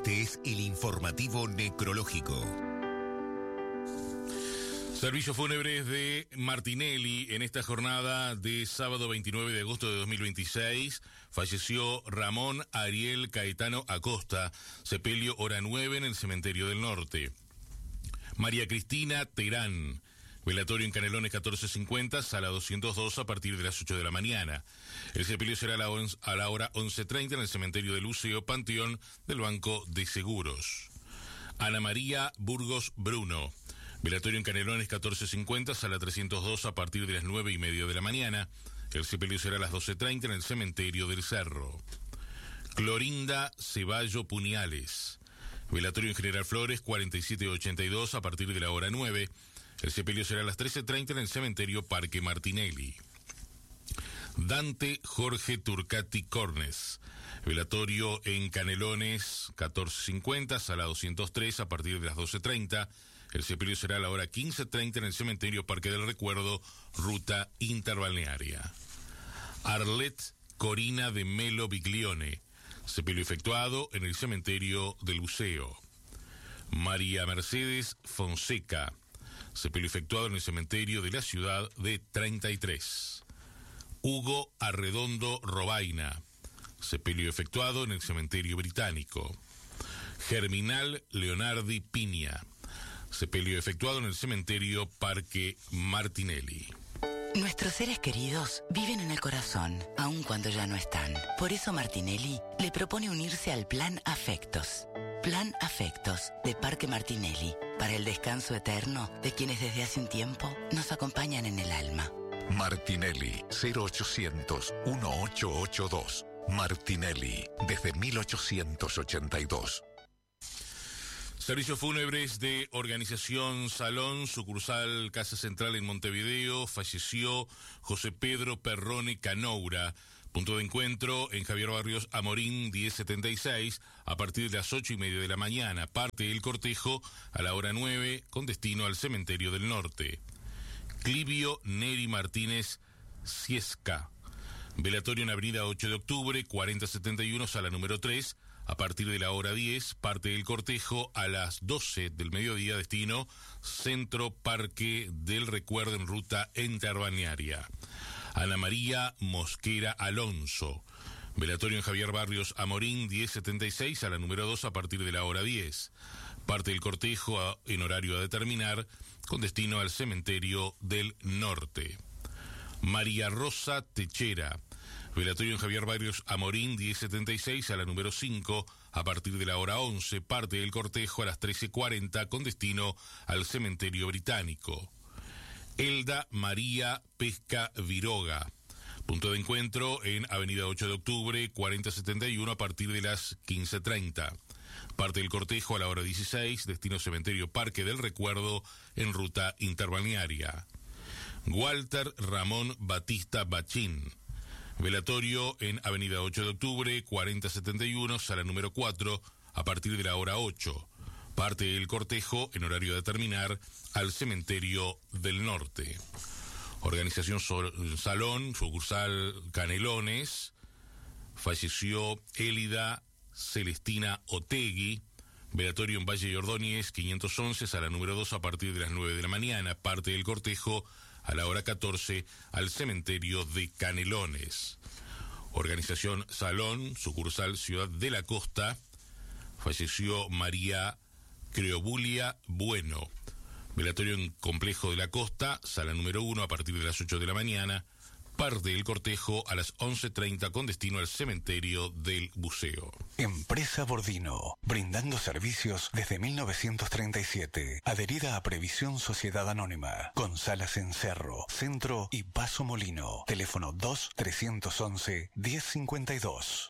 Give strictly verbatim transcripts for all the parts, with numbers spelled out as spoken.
Este es el informativo necrológico. Servicios fúnebres de Martinelli. En esta jornada de sábado veintinueve de agosto de dos mil veintiséis falleció Ramón Ariel Caetano Acosta, sepelio hora nueve en el Cementerio del Norte. María Cristina Terán, velatorio en Canelones catorce cincuenta, sala doscientos dos a partir de las ocho de la mañana. El sepelio será a la, on- a la hora once treinta en el Cementerio del Liceo Panteón del Banco de Seguros. Ana María Burgos Bruno, velatorio en Canelones catorce cincuenta, sala trescientos dos a partir de las nueve y media de la mañana. El sepelio será a las doce treinta en el Cementerio del Cerro. Clorinda Ceballo Puñales, velatorio en General Flores cuarenta y siete ochenta y dos a partir de la hora nueve. El sepelio será a las trece treinta en el Cementerio Parque Martinelli. Dante Jorge Turcati Cornes, velatorio en Canelones catorce cincuenta, sala doscientos tres a partir de las doce treinta. El sepelio será a la hora quince treinta en el Cementerio Parque del Recuerdo, ruta interbalnearia. Arlet Corina de Melo Biglione, sepelio efectuado en el Cementerio del Buceo. María Mercedes Fonseca, sepelio efectuado en el Cementerio de la Ciudad de treinta y tres. Hugo Arredondo Robaina, sepelio efectuado en el Cementerio Británico. Germinal Leonardi Piña, sepelio efectuado en el Cementerio Parque Martinelli. Nuestros seres queridos viven en el corazón, aun cuando ya no están. Por eso Martinelli le propone unirse al Plan Afectos. Plan Afectos de Parque Martinelli, para el descanso eterno de quienes desde hace un tiempo nos acompañan en el alma. Martinelli, cero ochocientos, dieciocho ochenta y dos. Martinelli, desde mil ochocientos ochenta y dos. Servicios fúnebres de Organización Salón, sucursal Casa Central en Montevideo, falleció José Pedro Perrone Canoura. Punto de encuentro en Javier Barrios Amorín diez setenta y seis a partir de las ocho y media de la mañana. Parte el cortejo a la hora nueve con destino al Cementerio del Norte. Clivio Neri Martínez Ciesca, velatorio en Avenida ocho de octubre, cuarenta setenta y uno, sala número tres, a partir de la hora diez, parte del cortejo a las doce del mediodía, destino Centro Parque del Recuerdo en ruta interbalnearia. Ana María Mosquera Alonso, velatorio en Javier Barrios Amorín diez setenta y seis, a la número dos a partir de la hora diez. Parte del cortejo a, en horario a determinar, con destino al Cementerio del Norte. María Rosa Techera, velatorio en Javier Barrios Amorín diez setenta y seis, a la número cinco, a partir de la hora once, parte del cortejo a las trece cuarenta, con destino al Cementerio Británico. Elda María Pesca Viroga, punto de encuentro en Avenida ocho de octubre, cuarenta setenta y uno, a partir de las quince treinta. Parte del cortejo a la hora dieciséis, destino Cementerio Parque del Recuerdo en ruta interbalnearia. Walter Ramón Batista Bachín, velatorio en Avenida ocho de octubre, cuarenta setenta y uno, sala número cuatro, a partir de la hora ocho. Parte del cortejo en horario a determinar al Cementerio del Norte. Organización Sol- Salón, sucursal Canelones, falleció Élida Celestina Otegui, velatorio en Valle de Ordóñez quinientos once, sala número dos, a partir de las nueve de la mañana. Parte del cortejo a la hora catorce al Cementerio de Canelones. Organización Salón, sucursal Ciudad de la Costa, falleció María Creobulia Bueno, velatorio en Complejo de la Costa, sala número uno, a partir de las ocho de la mañana. Parte del cortejo a las once treinta, con destino al Cementerio del Buceo. Empresa Bordino, brindando servicios desde mil novecientos treinta y siete, adherida a Previsión Sociedad Anónima, con salas en Cerro, Centro y Paso Molino. Teléfono dos tres once, diez cincuenta y dos.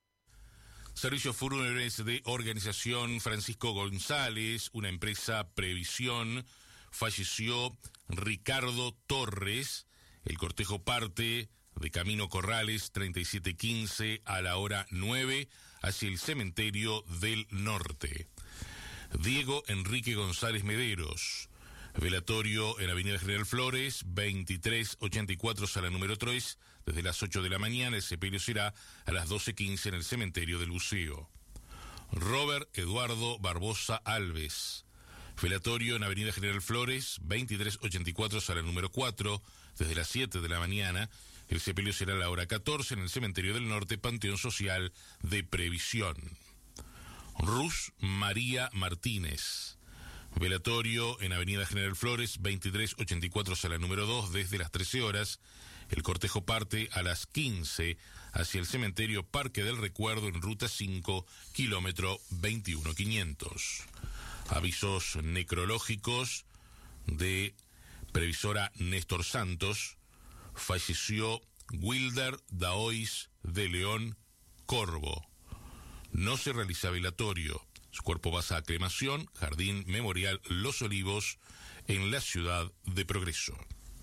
Servicios fúnebres de Organización Francisco González, una empresa Previsión, falleció Ricardo Torres. El cortejo parte de Camino Corrales treinta y siete quince a la hora nueve hacia el Cementerio del Norte. Diego Enrique González Mederos, velatorio en Avenida General Flores veintitrés ochenta y cuatro, sala número tres, desde las ocho de la mañana. El sepelio será a las doce quince en el Cementerio del Buceo. Robert Eduardo Barbosa Alves. Velatorio en Avenida General Flores, veintitrés ochenta y cuatro, sala número cuatro, desde las siete de la mañana. El sepelio será a la hora catorce en el Cementerio del Norte, Panteón Social de Previsión. Ruz María Martínez. Velatorio en Avenida General Flores, veintitrés ochenta y cuatro, sala número dos, desde las trece horas. El cortejo parte a las quince hacia el cementerio Parque del Recuerdo en ruta cinco, kilómetro veintiuno quinientos. Avisos necrológicos de previsora Néstor Santos. Falleció Wilder Daois de León Corvo. No se realiza velatorio. Su cuerpo pasa a cremación, Jardín Memorial Los Olivos, en la ciudad de Progreso.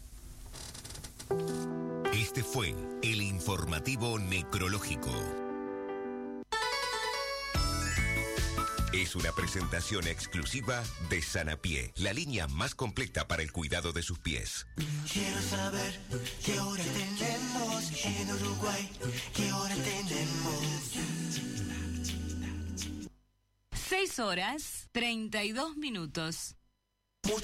Este fue el informativo necrológico. Es una presentación exclusiva de Sanapié, la línea más completa para el cuidado de sus pies. Quiero saber qué hora tenemos en Uruguay, qué hora tenemos. Seis horas, treinta y dos minutos.